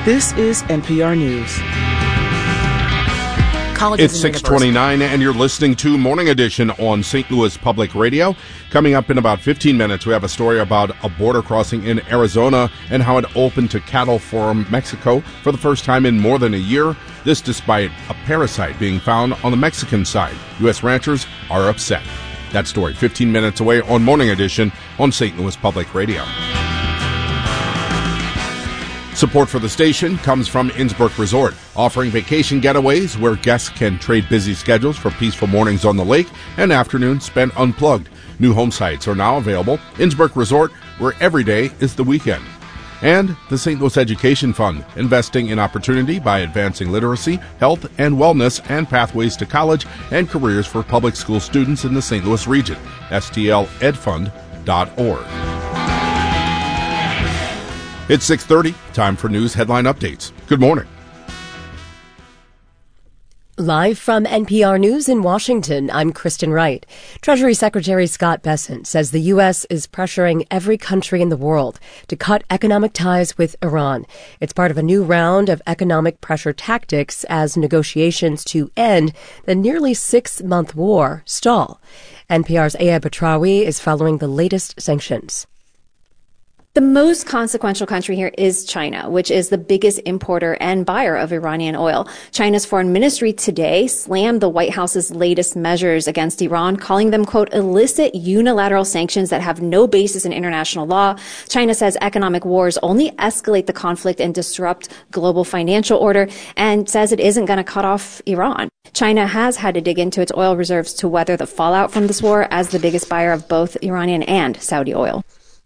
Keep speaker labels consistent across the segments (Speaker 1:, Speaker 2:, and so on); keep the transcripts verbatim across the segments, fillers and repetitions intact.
Speaker 1: This is N P R News.
Speaker 2: It's six twenty-nine, and you're listening to Morning Edition on Saint Louis Public Radio. Coming up in about fifteen minutes, we have a story about a border crossing in Arizona and how it opened to cattle from Mexico for the first time in more than a year. This despite a parasite being found on the Mexican side. U S ranchers are upset. That story fifteen minutes away on Morning Edition on Saint Louis Public Radio. Support for the station comes from Innsbrook Resort, offering vacation getaways where guests can trade busy schedules for peaceful mornings on the lake and afternoons spent unplugged. New home sites are now available. Innsbrook Resort, where every day is the weekend. And the Saint Louis Education Fund, investing in opportunity by advancing literacy, health and wellness, and pathways to college and careers for public school students in the Saint Louis region. S T L ed fund dot org. It's six thirty, time for news headline updates. Good morning.
Speaker 3: Live from N P R News in Washington, I'm Kristen Wright. Treasury Secretary Scott Bessent says the U S is pressuring every country in the world to cut economic ties with Iran. It's part of a new round of economic pressure tactics as negotiations to end the nearly six-month war stall. N P R's Aya Batrawi is following the latest sanctions.
Speaker 4: The most consequential country here is China, which is the biggest importer and buyer of Iranian oil. China's foreign ministry today slammed the White House's latest measures against Iran, calling them, quote, illicit unilateral sanctions that have no basis in international law. China says economic wars only escalate the conflict and disrupt global financial order, and says it isn't going to cut off Iran. China has had to dig into its oil reserves to weather the fallout from this war as the biggest buyer of both Iranian and Saudi oil.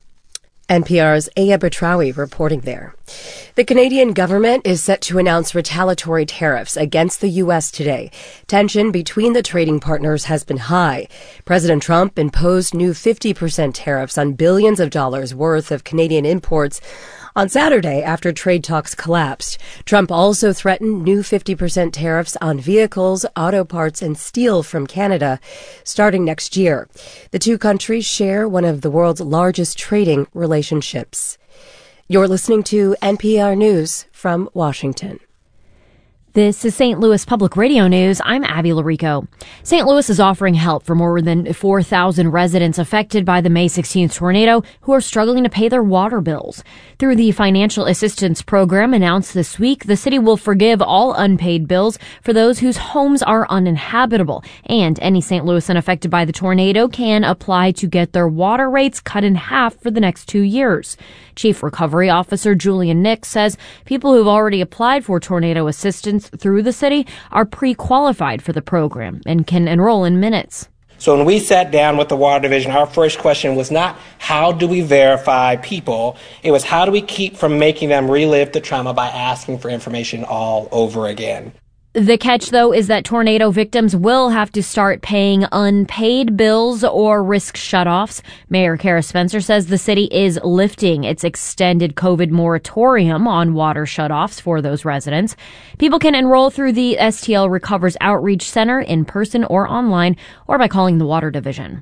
Speaker 3: N P R's Aya Batrawi reporting there. The Canadian government is set to announce retaliatory tariffs against the U S today. Tension between the trading partners has been high. President Trump imposed new fifty percent tariffs on billions of dollars worth of Canadian imports on Saturday after trade talks collapsed. Trump also threatened new fifty percent tariffs on vehicles, auto parts, and steel from Canada starting next year. The two countries share one of the world's largest trading relationships. You're listening to N P R News from Washington.
Speaker 5: This is Saint Louis Public Radio News. I'm Abby Larico. Saint Louis is offering help for more than four thousand residents affected by the May sixteenth tornado who are struggling to pay their water bills. Through the Financial Assistance Program announced this week, the city will forgive all unpaid bills for those whose homes are uninhabitable. And any Saint Louisan affected by the tornado can apply to get their water rates cut in half for the next two years. Chief Recovery Officer Julian Nix says people who've already applied for tornado assistance through the city are pre-qualified for the program and can enroll in minutes.
Speaker 6: So when we sat down with the Water Division, our first question was not how do we verify people, it was how do we keep from making them relive the trauma by asking for information all over again.
Speaker 5: The catch, though, is that tornado victims will have to start paying unpaid bills or risk shutoffs. Mayor Kara Spencer says the city is lifting its extended COVID moratorium on water shutoffs for those residents. People can enroll through the S T L Recovers Outreach Center in person or online, or by calling the Water Division.